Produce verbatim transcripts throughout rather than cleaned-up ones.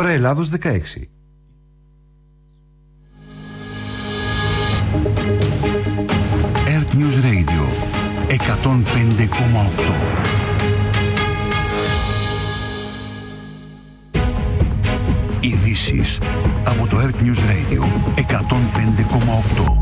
Ώρα Ελλάδος δεκαέξι. Earth News Radio εκατόν πέντε κόμμα οκτώ. Ειδήσεις από το Earth News Radio εκατόν πέντε κόμμα οκτώ.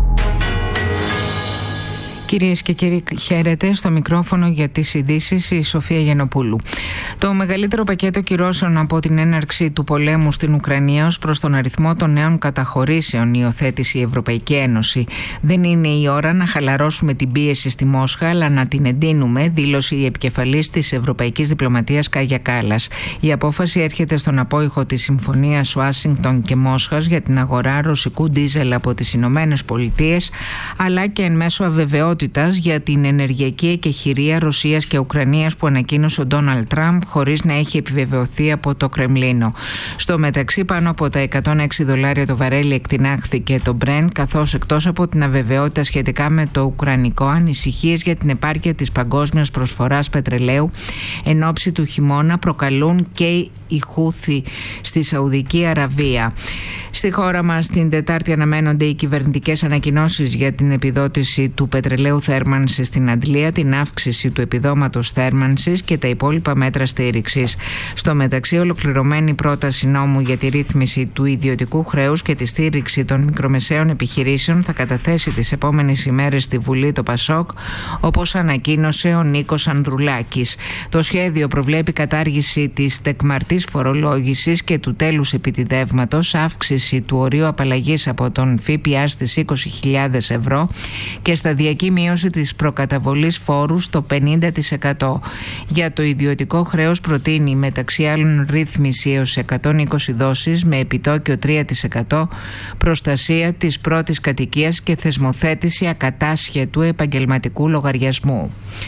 Κυρίες και κύριοι, χαίρετε. Στο μικρόφωνο για τις ειδήσεις η Σοφία Γιαννοπούλου. Το μεγαλύτερο πακέτο κυρώσεων από την έναρξη του πολέμου στην Ουκρανία ως προς τον αριθμό των νέων καταχωρήσεων υιοθέτησε η Ευρωπαϊκή Ένωση. Δεν είναι η ώρα να χαλαρώσουμε την πίεση στη Μόσχα, αλλά να την εντείνουμε, δήλωσε η επικεφαλής της Ευρωπαϊκής Διπλωματίας Κάγια Κάλλας. Η απόφαση έρχεται στον απόϊχο της Συμφωνίας Ουάσιγκτον και Μόσχας για την αγορά ρωσικού ντίζελ από τις Ηνωμένες Πολιτείες, αλλά και εν μέσω αβεβαιότητας για την ενεργειακή εκεχηρία Ρωσίας και Ουκρανίας που ανακοίνωσε ο Ντόναλντ Τραμπ χωρίς να έχει επιβεβαιωθεί από το Κρεμλίνο. Στο μεταξύ, πάνω από τα εκατόν έξι δολάρια το βαρέλι εκτινάχθηκε το Brent, καθώς εκτός από την αβεβαιότητα σχετικά με το ουκρανικό, ανησυχίες για την επάρκεια της παγκόσμιας προσφοράς πετρελαίου εν ώψη του χειμώνα προκαλούν και οι Χούθι στη Σαουδική Αραβία. Στη χώρα μας την Τετάρτη αναμένονται οι κυβερνητικές ανακοινώσεις για την επιδότηση του πετρελαίου θέρμανσης στην Αντλία, την αύξηση του επιδόματος θέρμανσης και τα υπόλοιπα μέτρα στήριξης. Στο μεταξύ, ολοκληρωμένη πρόταση νόμου για τη ρύθμιση του ιδιωτικού χρέους και τη στήριξη των μικρομεσαίων επιχειρήσεων θα καταθέσει τις επόμενες ημέρες στη Βουλή το Πασόκ, όπως ανακοίνωσε ο Νίκος Ανδρουλάκης. Το σχέδιο προβλέπει κατάργηση της τεκμαρτής φορολόγησης και του τέλους επιτιδεύματος, αύξηση του ορίου απαλλαγής από τον ΦΠΑ στις είκοσι χιλιάδες ευρώ και σταδιακή μείωση της προκαταβολής φόρου στο πενήντα τοις εκατό. Για το ιδιωτικό χρέος προτείνει μεταξύ άλλων ρύθμιση έως εκατόν είκοσι δόσεις με επιτόκιο τρία τοις εκατό, προστασία της πρώτης κατοικίας και θεσμοθέτηση ακατάσχετου επαγγελματικού λογαριασμού.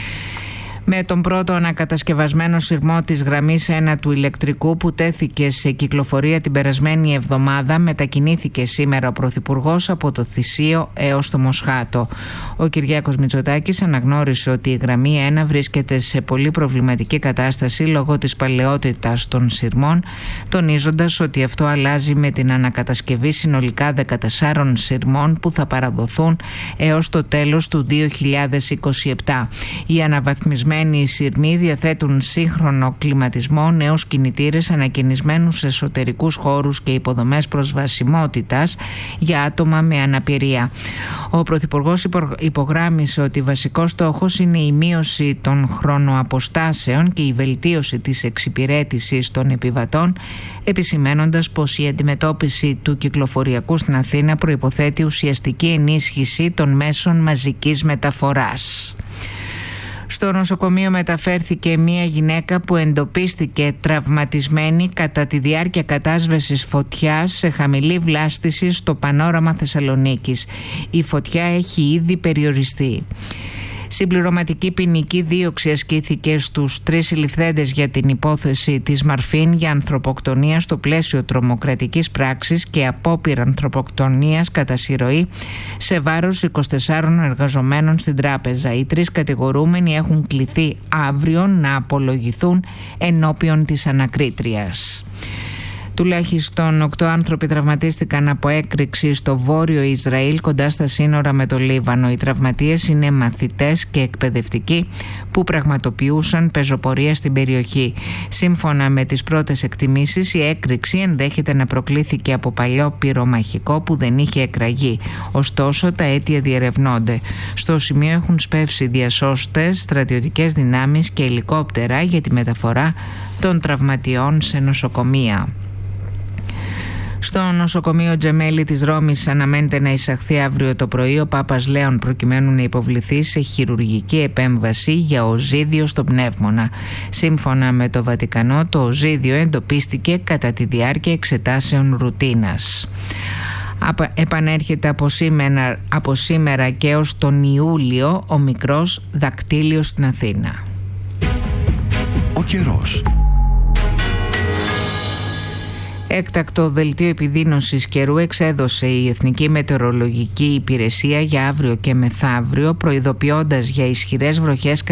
Με τον πρώτο ανακατασκευασμένο σειρμό της γραμμής ένα του ηλεκτρικού που τέθηκε σε κυκλοφορία την περασμένη εβδομάδα, μετακινήθηκε σήμερα ο Πρωθυπουργός από το Θησίο έως το Μοσχάτο. Ο Κυριάκος Μητσοτάκης αναγνώρισε ότι η γραμμή ένα βρίσκεται σε πολύ προβληματική κατάσταση λόγω της παλαιότητας των σειρμών, τονίζοντας ότι αυτό αλλάζει με την ανακατασκευή συνολικά δεκατεσσάρων σειρμών που θα παραδοθούν έως το τέλος του δύο χιλιάδες είκοσι επτά. Οι αναβαθμισμένοι Οι σειρμοί διαθέτουν σύγχρονο κλιματισμό, νέους κινητήρες, ανακαινισμένους εσωτερικούς χώρους και υποδομές προσβασιμότητας για άτομα με αναπηρία. Ο Πρωθυπουργός υπογράμμισε ότι βασικός στόχος είναι η μείωση των χρονοαποστάσεων και η βελτίωση της εξυπηρέτησης των επιβατών, επισημένοντας πως η αντιμετώπιση του κυκλοφοριακού στην Αθήνα προϋποθέτει ουσιαστική ενίσχυση των μέσων μαζικής μεταφοράς. Στο νοσοκομείο μεταφέρθηκε μία γυναίκα που εντοπίστηκε τραυματισμένη κατά τη διάρκεια κατάσβεσης φωτιάς σε χαμηλή βλάστηση στο Πανόραμα Θεσσαλονίκης. Η φωτιά έχει ήδη περιοριστεί. Συμπληρωματική ποινική δίωξη ασκήθηκε στους τρεις συλληφθέντες για την υπόθεση της Μαρφίν για ανθρωποκτονία στο πλαίσιο τρομοκρατικής πράξης και απόπειρα ανθρωποκτονίας κατά συρροή σε βάρος είκοσι τεσσάρων εργαζομένων στην τράπεζα. Οι τρεις κατηγορούμενοι έχουν κληθεί αύριο να απολογηθούν ενώπιον της ανακρίτριας. Τουλάχιστον οκτώ άνθρωποι τραυματίστηκαν από έκρηξη στο βόρειο Ισραήλ κοντά στα σύνορα με το Λίβανο. Οι τραυματίες είναι μαθητές και εκπαιδευτικοί που πραγματοποιούσαν πεζοπορία στην περιοχή. Σύμφωνα με τις πρώτες εκτιμήσεις, η έκρηξη ενδέχεται να προκλήθηκε από παλιό πυρομαχικό που δεν είχε εκραγεί. Ωστόσο, τα αίτια διερευνώνται. Στο σημείο έχουν σπεύσει διασώστες, στρατιωτικές δυνάμεις και ελικόπτερα για τη μεταφορά των τραυματιών σε νοσοκομεία. Στο νοσοκομείο Τζεμέλη της Ρώμης αναμένεται να εισαχθεί αύριο το πρωί ο Πάπας Λέων προκειμένου να υποβληθεί σε χειρουργική επέμβαση για οζίδιο στο πνεύμονα. Σύμφωνα με το Βατικανό, το οζίδιο εντοπίστηκε κατά τη διάρκεια εξετάσεων ρουτίνας. Επανέρχεται από σήμερα, από σήμερα και έως τον Ιούλιο ο μικρός δακτύλιος στην Αθήνα. Ο καιρός. Έκτακτο δελτίο επιδείνωσης καιρού εξέδωσε η Εθνική Μετεωρολογική Υπηρεσία για αύριο και μεθαύριο, προειδοποιώντας για ισχυρές βροχές